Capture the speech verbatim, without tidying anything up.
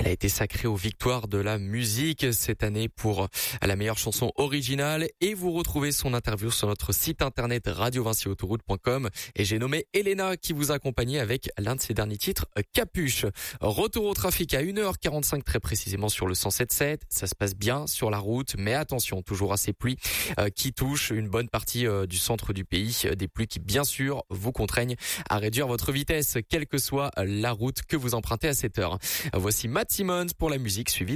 Elle a été sacrée aux victoires de la musique cette année pour la meilleure chanson originale et vous retrouvez son interview sur notre site internet radio vinci autoroute point com et j'ai nommé Elena qui vous accompagnait avec l'un de ses derniers titres, Capuche. Retour au trafic à une heure quarante-cinq très précisément sur le cent sept sept. Ça se passe bien sur la route, mais attention, toujours à ces pluies euh, qui touchent une bonne partie euh, du centre du pays. Des pluies qui, bien sûr, vous contraignent à réduire votre vitesse, quelle que soit la route que vous empruntez à cette heure. Voici Matt Simmons pour la musique suivie